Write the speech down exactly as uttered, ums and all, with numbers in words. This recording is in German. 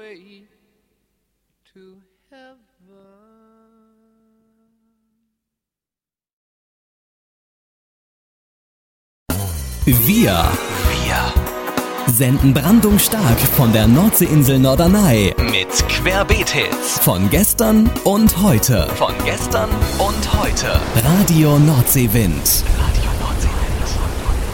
way to heaven. Wir, wir senden brandungsstark von der Nordseeinsel Norderney mit Querbeet-Hits von gestern und heute. Von gestern und heute. Radio Nordseewind.